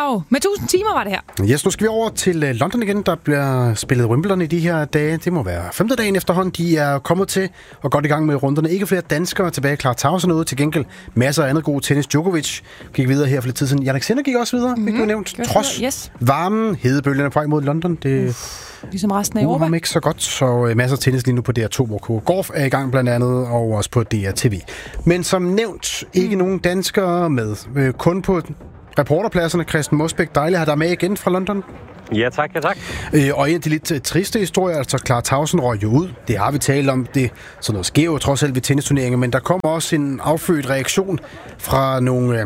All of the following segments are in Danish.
Jo, med 1000 timer var det her. Yes, nu skal vi over til London igen. Der bliver spillet Wimbledon i de her dage. Det må være 5. dagen efterhånden. De er kommet til og godt i gang med runderne. Ikke flere danskere tilbage. Clara Tauson ude. Til gengæld masser af andet god tennis. Djokovic gik videre her for lidt tid siden. Alexander gik også videre, fik du nævnt. Trods varmen, hedebølgerne på vej mod London. Det ligesom resten af Europa. Ham ikke så godt, så masser af tennis lige nu på DR2, hvor Golf er i gang blandt andet, og også på DRTV. Men som nævnt, ikke nogen danskere med. Kun på reporterpladserne. Christian Mosbæk, dejligt at have dig med igen fra London. Ja, tak. Og en af de lidt triste historier, altså Clara Tauson røg jo ud. Det har vi talt om. Det sådan noget sker jo trods alt ved tennisturneringer, men der kommer også en affødt reaktion fra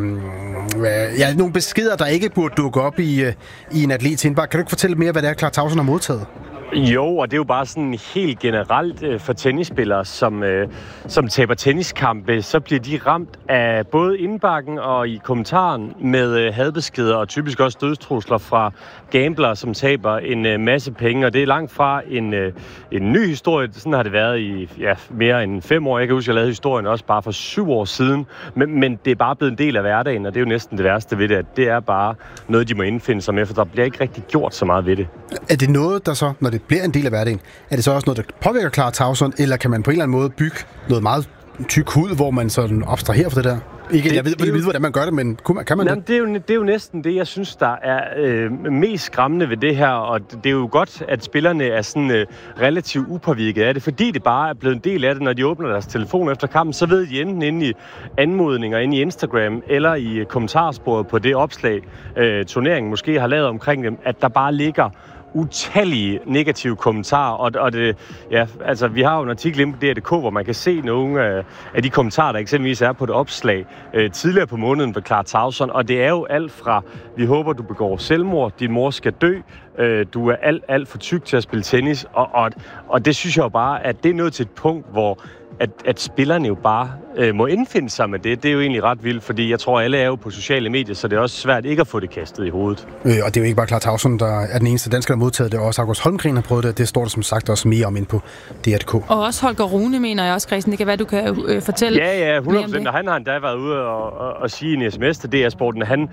nogle beskeder, der ikke burde dukke op i en atlet indbakke. Kan du ikke fortælle mere, hvad det er, Clara Tauson har modtaget? Jo, og det er jo bare sådan helt generelt for tennisspillere, som taber tenniskampe, så bliver de ramt af både indbakken og i kommentaren med hadbeskeder og typisk også dødstrusler fra gamblere, som taber en masse penge. Og det er langt fra en ny historie. Sådan har det været i mere end 5 år. Jeg kan huske, jeg lavede historien også bare for 7 år siden. Men det er bare blevet en del af hverdagen, og det er jo næsten det værste ved det, at det er bare noget, de må indfinde sig med, for der bliver ikke rigtig gjort så meget ved det. Er det noget, der så, når det bliver en del af hverdagen, er det så også noget, der påvirker Clara Tauson, eller kan man på en eller anden måde bygge noget meget tyk hud, hvor man sådan abstraherer for det der? Jeg ved, hvordan man gør det, men kan man det? Det er jo næsten det, jeg synes, der er mest skræmmende ved det her, og det er jo godt, at spillerne er sådan relativt upåvirket af det, fordi det bare er blevet en del af det, når de åbner deres telefon efter kampen, så ved de enten inde i anmodninger, inde i Instagram, eller i kommentarsporet på det opslag, turneringen måske har lavet omkring dem, at der bare ligger utallige negative kommentarer, og det, altså vi har jo en artikel inde på DRDK, hvor man kan se nogle af de kommentarer, der eksempelvis er på et opslag tidligere på måneden ved Clara Tauson, og det er jo alt fra, vi håber, du begår selvmord, din mor skal dø, du er alt for tyk til at spille tennis, og det synes jeg jo bare, at det er nået til et punkt, hvor at spillerne jo bare må indfinde sig med det. Det er jo egentlig ret vildt, fordi jeg tror, alle er jo på sociale medier, så det er også svært ikke at få det kastet i hovedet. Og det er jo ikke bare Clara Tauson, der er den eneste dansker, der har modtaget det. Også August Holmgren har prøvet det. Det står der som sagt også mere om ind på DRDK. Og også Holger Rune, mener jeg også, Christian. Det kan være, du kan fortælle. Ja, 100%. Og han har endda været ude og sige i en sms til DR-sporten, at han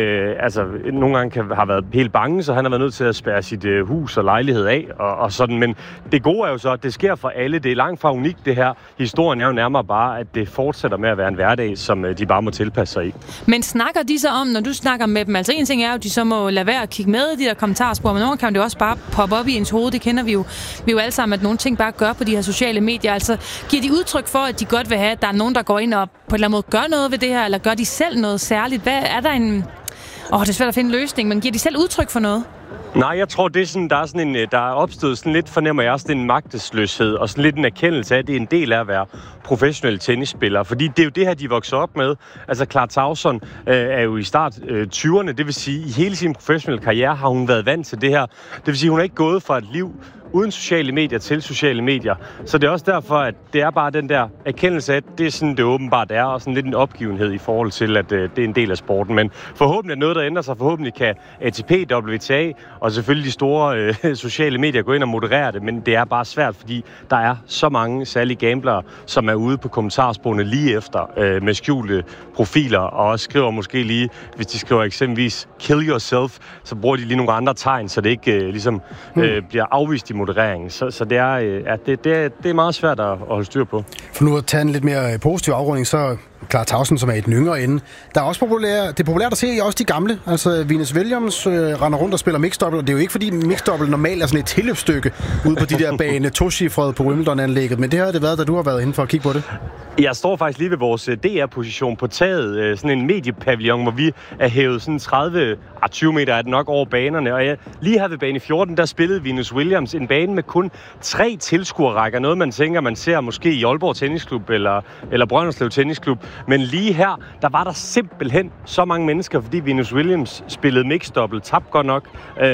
nogle gange har været helt bange, så han har været nødt til at spærre sit hus og lejlighed af og sådan. Men det gode er jo så, at det sker for alle. Det er langt fra unikt, det her. Historien er jo nærmere bare, at det fortsætter med at være en hverdag, som de bare må tilpasse sig i. Men snakker de så om, når du snakker med dem, altså en ting er jo, at de så må lade være at kigge med i de der kommentarspor, men nogle kan det jo også bare poppe op i ens hoved, det kender vi jo. Vi er jo alle sammen, at nogle ting bare gør på de her sociale medier. Altså giver de udtryk for, at de godt vil have, at der er nogen, der går ind og på en eller anden måde gør noget ved det her, eller gør de selv noget særligt? Hvad er der en... det er svært at finde en løsning, men giver de selv udtryk for noget? Nej, jeg tror, det er sådan, der er opstået sådan lidt, fornemmer jeg også, en magtesløshed og sådan lidt en erkendelse af, at det er en del af at være professionelle tennisspillere. Fordi det er jo det her, de vokser op med. Altså, Clara Tauson er jo i start 20'erne, det vil sige, i hele sin professionelle karriere har hun været vant til det her. Det vil sige, hun er ikke gået fra et liv uden sociale medier til sociale medier. Så det er også derfor, at det er bare den der erkendelse af, at det er sådan, det åbenbart er, og sådan lidt en opgivenhed i forhold til, at det er en del af sporten. Men forhåbentlig er noget, der ændrer sig. Forhåbentlig kan ATP, WTA og selvfølgelig de store sociale medier gå ind og moderere det, men det er bare svært, fordi der er så mange særlige gamblere, som er ude på kommentarsporene lige efter med skjulte profiler, og også skriver måske lige, hvis de skriver eksempelvis kill yourself, så bruger de lige nogle andre tegn, så det ikke bliver afvist i modereringen. Så det er meget svært at holde styr på. For nu at tage en lidt mere positiv afrunding, så Clara Tauson, som er i den yngre ende. Der er også det er populært at se også de gamle. Altså Venus Williams render rundt og spiller mixed-double, og det er jo ikke fordi mixed-double normalt er sådan et tilløbsstykke ude på de der bane tocifrede på Wimbledon-anlægget, men det har det været, da du har været inde for at kigge på det. Jeg står faktisk lige ved vores DR-position på taget, sådan en mediepavillon, hvor vi er hævet sådan 20 meter er det nok over banerne, og lige her ved bane 14, der spillede Venus Williams en bane med kun 3 tilskuerrækker, noget man tænker, man ser måske i Aalborg Tennisklub eller Brønderslev Tennisklub, men lige her, der var der simpelthen så mange mennesker, fordi Venus Williams spillede mixed-double, tabte godt nok,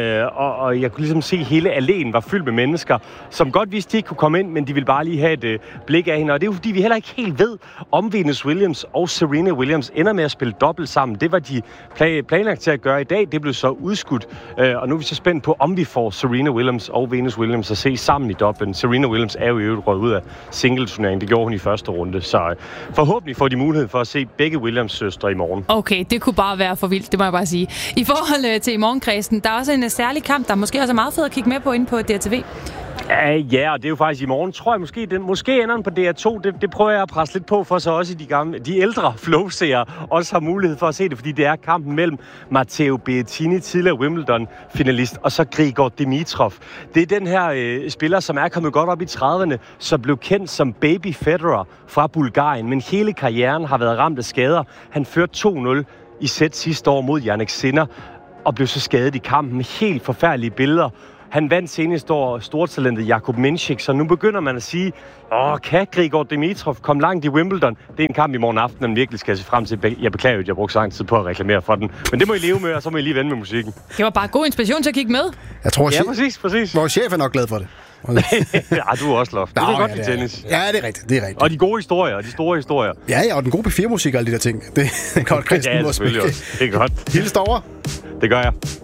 og jeg kunne ligesom se, at hele alléen var fyldt med mennesker, som godt vidste, de ikke kunne komme ind, men de ville bare lige have et blik af hende, og det er jo fordi, vi heller ikke helt ved, om Venus Williams og Serena Williams ender med at spille dobbelt sammen. Det var de planlagt til at gøre i dag, det blev så udskudt, og nu er vi så spændt på, om vi får Serena Williams og Venus Williams at se sammen i dobbelten. Serena Williams er jo i øvrigt røget ud af singleturneringen, det gjorde hun i første runde, så forhåbentlig får de mulighed muligheden for at se begge Williams-søstre i morgen. Okay, det kunne bare være for vildt, det må jeg bare sige. I forhold til i morgenkredsen, der er også en særlig kamp, der måske også er meget fed at kigge med på inde på DRTV. Ja, og det er jo faktisk i morgen, tror jeg måske ender den på DR2. Det prøver jeg at presse lidt på, for så også de ældre Flow-seere også har mulighed for at se det, fordi det er kampen mellem Matteo Berrettini, tidligere Wimbledon-finalist, og så Grigor Dimitrov. Det er den her spiller, som er kommet godt op i 30'erne, som blev kendt som Baby Federer fra Bulgarien, men hele karrieren har været ramt af skader. Han førte 2-0 i sæt sidste år mod Jannik Sinner, og blev så skadet i kampen med helt forfærdelige billeder. Han vandt seneste år stortalentet Jakub Minchik, så nu begynder man at sige, kan Grigor Dimitrov komme langt i Wimbledon? Det er en kamp i morgen aften, man virkelig skal se frem til. Jeg beklager, at jeg brugte så lang tid på at reklamere for den. Men det må I leve med, og så må I lige vende med musikken. Det var bare god inspiration til at kigge med. Jeg tror, præcis. Vores chef er nok glad for det. Du er også loft. Du kan godt lide tennis. Ja, det er rigtigt. Og de gode historier, de store historier. Ja, og den gode P4-musik og alle de der ting. Det er godt, Christian. Ja, selvfølgelig også. Det er godt. Hils derovre. Det gør jeg.